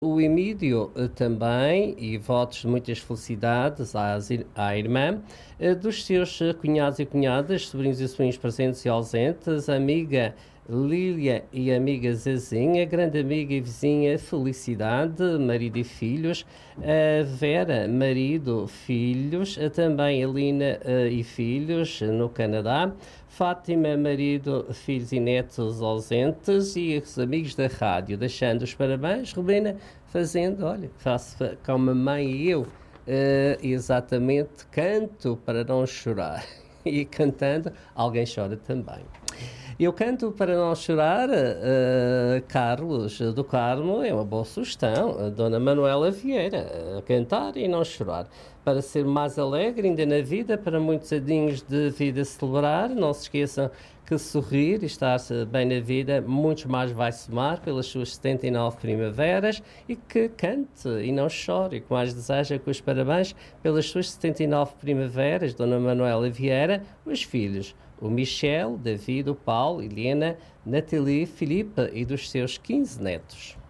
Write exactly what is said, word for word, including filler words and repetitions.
O Emílio eh, também, e votos de muitas felicidades às ir- à irmã, eh, dos seus eh, cunhados e cunhadas, sobrinhos e sobrinhos presentes e ausentes, amiga Lília e amiga Zezinha, grande amiga e vizinha Felicidade, marido e filhos, a Vera, marido, filhos, eh, também a Lina eh, e filhos eh, no Canadá, Fátima, marido, filhos e netos ausentes e os amigos da rádio, deixando os parabéns, Rubina, fazendo, olha, faço fa- como a mãe e eu, eh, exatamente, canto para não chorar. E cantando, alguém chora também. Eu canto para não chorar, eh, Carlos do Carmo é uma boa sugestão, a Dona Manuela Vieira, a cantar e não chorar. Para ser mais alegre ainda na vida, para muitos adinhos de vida celebrar, não se esqueçam que sorrir e estar bem na vida, muitos mais vai somar pelas suas setenta e nove primaveras e que cante e não chore, e que mais deseja que os parabéns pelas suas setenta e nove primaveras, Dona Manuela Vieira, os filhos, o Michel, David, o Paulo, Helena, Nathalie, Filipe e dos seus quinze netos.